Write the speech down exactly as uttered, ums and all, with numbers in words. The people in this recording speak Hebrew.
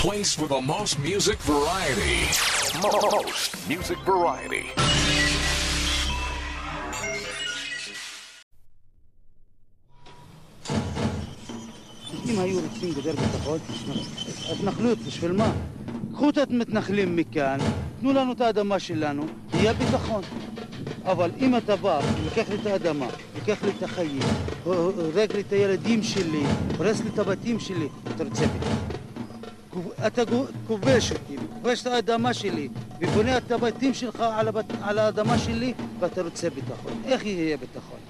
place for the most music variety. Most music variety. אם היו רוצים גדר ביטחון, התנחלות בשביל מה? קחו את המתנחלים מכאן, תנו לנו את האדמה שלנו, יהיה ביטחון. אבל אם אתה בא, לוקח לי את האדמה, לוקח לי את החיים, הורג לי את הילדים שלי, הורס לי את הבתים שלי, אתה רוצה ביטחון. אתה כובש אותי, כובש את האדמה שלי, ובונה את הבתים שלך על, הבת... על האדמה שלי, ואתה רוצה ביטחון. איך יהיה ביטחון?